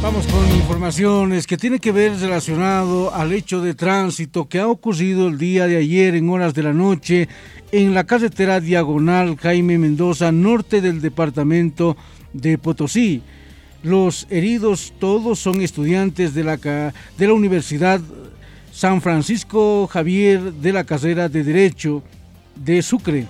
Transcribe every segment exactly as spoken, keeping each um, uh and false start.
Vamos con informaciones que tienen que ver relacionado al hecho de tránsito que ha ocurrido el día de ayer en horas de la noche en la carretera diagonal Jaime Mendoza, norte del departamento de Potosí. Los heridos todos son estudiantes de la, de la Universidad San Francisco Javier de la carrera de Derecho de Sucre.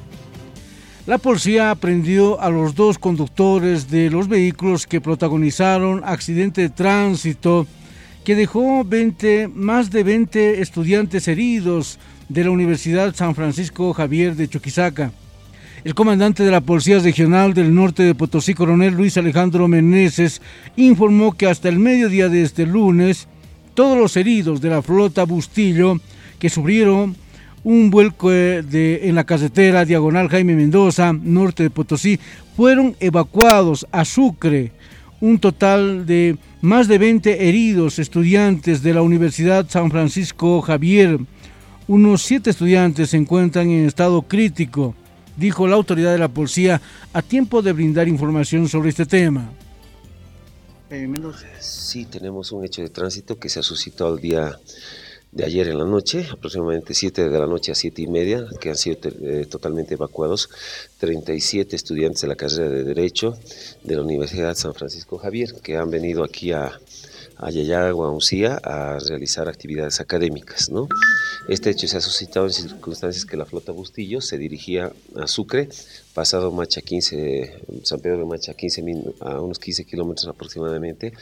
La policía aprendió a los dos conductores de los vehículos que protagonizaron accidente de tránsito que dejó veinte, más de veinte estudiantes heridos de la Universidad San Francisco Javier de Chuquisaca. El comandante de la Policía Regional del Norte de Potosí, coronel Luis Alejandro Meneses, informó que hasta el mediodía de este lunes, todos los heridos de la flota Bustillo que sufrieron un vuelco de, en la carretera diagonal Jaime Mendoza, norte de Potosí, fueron evacuados a Sucre. Un total de más de veinte heridos estudiantes de la Universidad San Francisco Javier. Unos siete estudiantes se encuentran en estado crítico, dijo la autoridad de la policía a tiempo de brindar información sobre este tema. Eh, sí, tenemos un hecho de tránsito que se ha suscitado el día de ayer en la noche, aproximadamente siete de la noche a siete y media, que han sido eh, totalmente evacuados treinta y siete estudiantes de la carrera de Derecho de la Universidad San Francisco Javier, que han venido aquí a, a Yayagua, a Uncía, a realizar actividades académicas, ¿no? Este hecho se ha suscitado en circunstancias que la flota Bustillo se dirigía a Sucre, pasado Macha quince, San Pedro de Macha, quince, a unos quince kilómetros aproximadamente.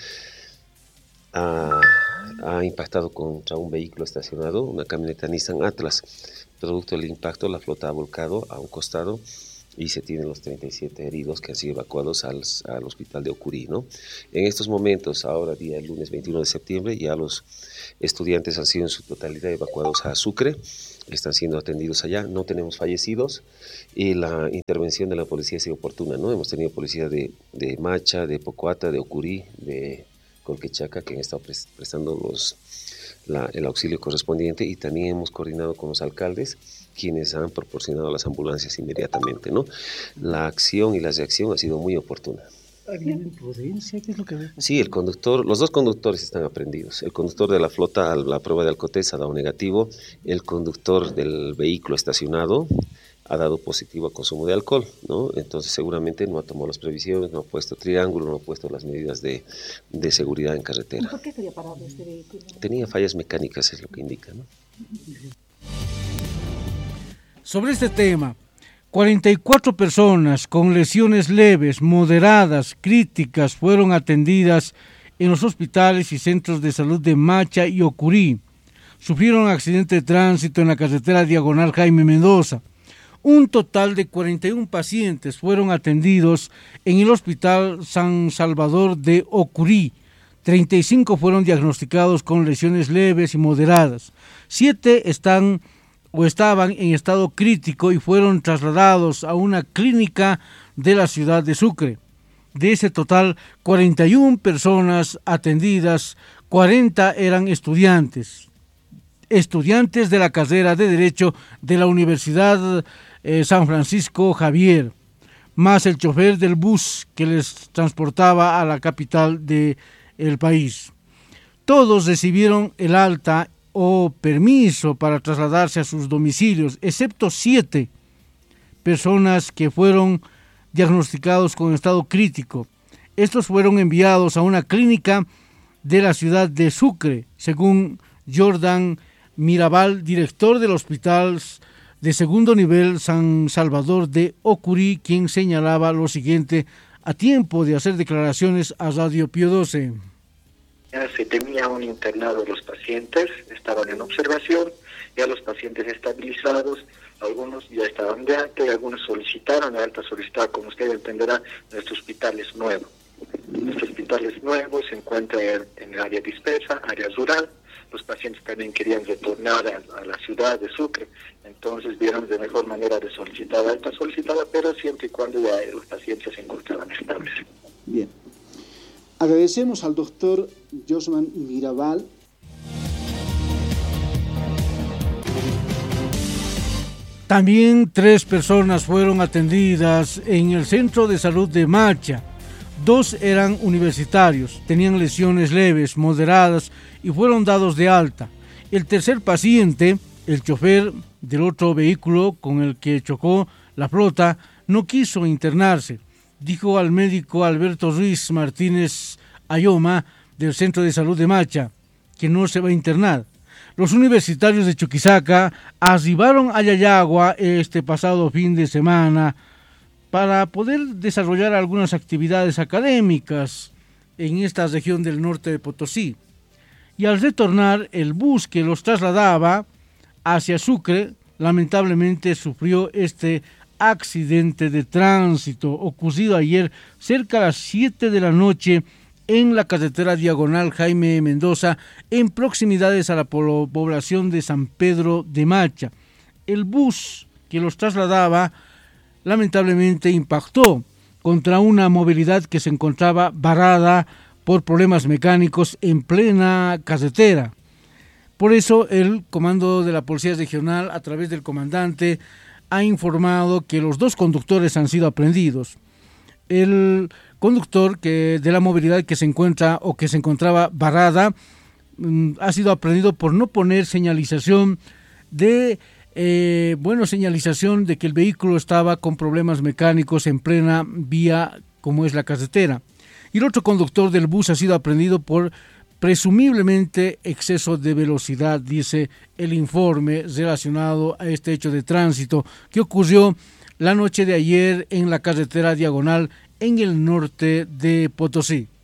Ha, ha impactado contra un vehículo estacionado, una camioneta Nissan Atlas. Producto del impacto, la flota ha volcado a un costado y se tienen los treinta y siete heridos que han sido evacuados al, al hospital de Ocurí, ¿no? En estos momentos, ahora día el lunes veintiuno de septiembre, ya los estudiantes han sido en su totalidad evacuados a Sucre, están siendo atendidos allá, no tenemos fallecidos y la intervención de la policía ha sido oportuna, ¿no? Hemos tenido policía de, de Macha, de Pocoata, de Ocurí, de Colquechaca, que han estado prestando los, la, el auxilio correspondiente, y también hemos coordinado con los alcaldes, quienes han proporcionado las ambulancias inmediatamente, ¿no? La acción y la reacción ha sido muy oportuna. ¿Ha habido imprudencia? ¿Qué es lo que ve? Sí, el conductor, los dos conductores están aprendidos. El conductor de la flota, a la prueba de alcoholemia ha dado negativo. El conductor del vehículo estacionado ha dado positivo a consumo de alcohol, ¿no? Entonces seguramente no ha tomado las previsiones, no ha puesto triángulo, no ha puesto las medidas de, de seguridad en carretera. ¿Por qué estaría parado este vehículo? Tenía fallas mecánicas, es lo que indica, ¿no? Sobre este tema, cuarenta y cuatro personas con lesiones leves, moderadas, críticas fueron atendidas en los hospitales y centros de salud de Macha y Ocurí. Sufrieron un accidente de tránsito en la carretera diagonal Jaime Mendoza. Un total de cuarenta y uno pacientes fueron atendidos en el Hospital San Salvador de Ocurí. treinta y cinco fueron diagnosticados con lesiones leves y moderadas. siete están o estaban en estado crítico y fueron trasladados a una clínica de la ciudad de Sucre. De ese total, cuarenta y una personas atendidas, cuarenta eran estudiantes. Estudiantes de la carrera de Derecho de la Universidad eh, San Francisco Javier, más el chofer del bus que les transportaba a la capital del país. Todos recibieron el alta o permiso para trasladarse a sus domicilios, excepto siete personas que fueron diagnosticados con estado crítico. Estos fueron enviados a una clínica de la ciudad de Sucre, según Jordan Mirabal, director del Hospital de Segundo Nivel San Salvador de Ocurí, quien señalaba lo siguiente a tiempo de hacer declaraciones a Radio Pío doce. Se tenía un internado de los pacientes, estaban en observación, ya los pacientes estabilizados, algunos ya estaban de alta y algunos solicitaron la alta solicitada, como usted entenderá, nuestro hospital es nuevo. Nuestro hospital es nuevo, se encuentra en el área dispersa, área rural. Los pacientes también querían retornar a, a la ciudad de Sucre, entonces vieron de mejor manera de solicitar la alta solicitada, pero siempre y cuando ya los pacientes se encontraban estables. Bien. Agradecemos al doctor Josman Mirabal. También tres personas fueron atendidas en el Centro de Salud de Macha, Dos eran universitarios, tenían lesiones leves, moderadas y fueron dados de alta. El tercer paciente, el chofer del otro vehículo con el que chocó la flota, no quiso internarse. Dijo al médico Alberto Ruiz Martínez Ayoma del Centro de Salud de Macha que no se va a internar. Los universitarios de Chuquisaca arribaron a Yayagua este pasado fin de semana para poder desarrollar algunas actividades académicas en esta región del norte de Potosí. Y al retornar, el bus que los trasladaba hacia Sucre, lamentablemente sufrió este accidente de tránsito ocurrido ayer cerca a las siete de la noche en la carretera diagonal Jaime Mendoza, en proximidades a la población de San Pedro de Macha. El bus que los trasladaba lamentablemente impactó contra una movilidad que se encontraba varada por problemas mecánicos en plena carretera. Por eso el comando de la Policía Regional, a través del comandante, ha informado que los dos conductores han sido aprehendidos. El conductor que de la movilidad que se encuentra o que se encontraba varada mm, ha sido aprendido por no poner señalización de eh, bueno señalización de que el vehículo estaba con problemas mecánicos en plena vía como es la carretera. Y el otro conductor del bus ha sido aprendido por presumiblemente exceso de velocidad, dice el informe relacionado a este hecho de tránsito que ocurrió la noche de ayer en la carretera diagonal en el norte de Potosí.